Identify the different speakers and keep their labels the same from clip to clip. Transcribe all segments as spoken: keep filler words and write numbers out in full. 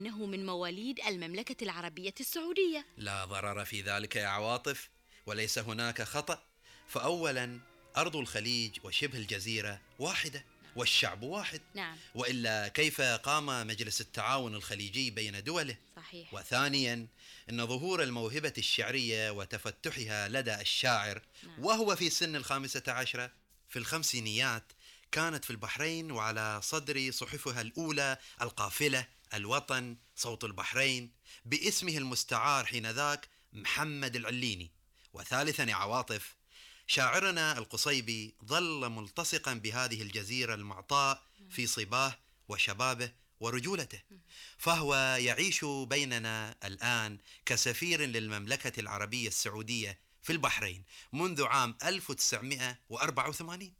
Speaker 1: إنه من مواليد المملكة العربية السعودية.
Speaker 2: لا ضرر في ذلك يا عواطف، وليس هناك خطأ. فأولا أرض الخليج وشبه الجزيرة واحدة والشعب واحد.
Speaker 1: نعم.
Speaker 2: وإلا كيف قام مجلس التعاون الخليجي بين دوله؟
Speaker 1: صحيح.
Speaker 2: وثانيا أن ظهور الموهبة الشعرية وتفتحها لدى الشاعر
Speaker 1: نعم.
Speaker 2: وهو في سن الخامسة عشرة في الخمسينيات كانت في البحرين، وعلى صدر صحفها الأولى القافلة الوطن صوت البحرين باسمه المستعار حينذاك محمد العليني. وثالثا يا عواطف، شاعرنا القصيبي ظل ملتصقا بهذه الجزيرة المعطاء في صباه وشبابه ورجولته، فهو يعيش بيننا الآن كسفير للمملكة العربية السعودية في البحرين منذ عام ألف وتسعمائة وأربعة وثمانين.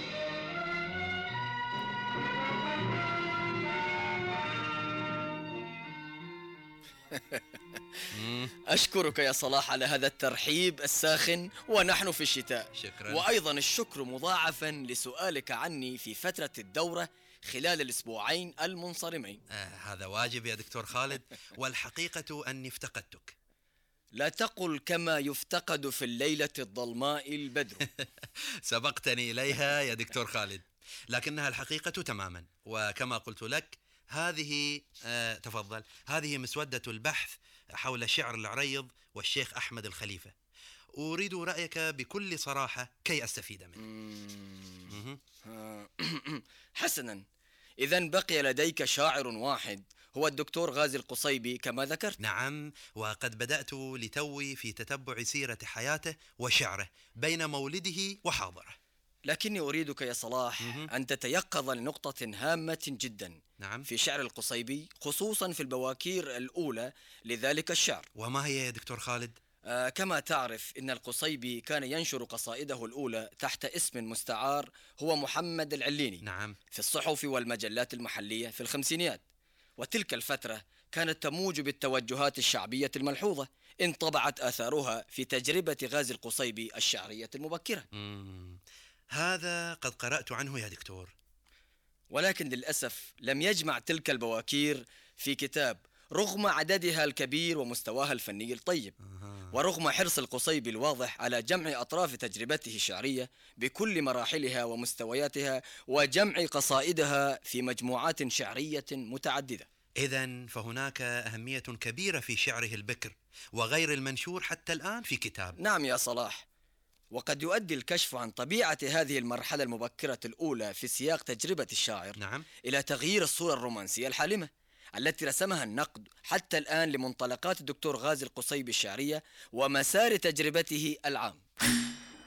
Speaker 3: أشكرك يا صلاح على هذا الترحيب الساخن ونحن في الشتاء.
Speaker 2: شكرا.
Speaker 3: وأيضا الشكر مضاعفا لسؤالك عني في فترة الدورة خلال الأسبوعين المنصرمين.
Speaker 2: آه هذا واجب يا دكتور خالد، والحقيقة أني افتقدتك.
Speaker 3: لا تقل كما يفتقد في الليلة الظلماء البدر.
Speaker 2: سبقتني إليها يا دكتور خالد، لكنها الحقيقة تماما. وكما قلت لك هذه آه تفضل، هذه مسودة البحث حول شعر العريض والشيخ أحمد الخليفة. أريد رأيك بكل صراحة كي أستفيد منه.
Speaker 3: حسنا، إذن بقي لديك شاعر واحد هو الدكتور غازي القصيبي كما ذكرت.
Speaker 2: نعم، وقد بدأت لتوي في تتبع سيرة حياته وشعره بين مولده وحاضره.
Speaker 3: لكني أريدك يا صلاح
Speaker 2: مه.
Speaker 3: أن تتيقظ لنقطة هامة جدا.
Speaker 2: نعم.
Speaker 3: في شعر القصيبي، خصوصا في البواكير الأولى لذلك الشعر.
Speaker 2: وما هي يا دكتور خالد؟
Speaker 3: آه كما تعرف إن القصيبي كان ينشر قصائده الأولى تحت اسم مستعار هو محمد العليني.
Speaker 2: نعم.
Speaker 3: في الصحف والمجلات المحلية في الخمسينيات، وتلك الفترة كانت تموج بالتوجهات الشعبية الملحوظة، انطبعت آثارها في تجربة غازي القصيبي الشعرية المبكرة.
Speaker 2: مم. هذا قد قرأت عنه يا دكتور،
Speaker 3: ولكن للأسف لم يجمع تلك البواكير في كتاب، رغم عددها الكبير ومستواها الفني الطيب.
Speaker 2: أه.
Speaker 3: ورغم حرص القصيبي الواضح على جمع أطراف تجربته الشعرية بكل مراحلها ومستوياتها، وجمع قصائدها في مجموعات شعرية متعددة.
Speaker 2: إذن فهناك أهمية كبيرة في شعره البكر وغير المنشور حتى الآن في كتاب.
Speaker 3: نعم يا صلاح، وقد يؤدي الكشف عن طبيعة هذه المرحلة المبكرة الأولى في سياق تجربة الشاعر
Speaker 2: نعم.
Speaker 3: إلى تغيير الصورة الرومانسية الحالمة التي رسمها النقد حتى الآن لمنطلقات الدكتور غازي القصيبي الشعرية ومسار تجربته العام.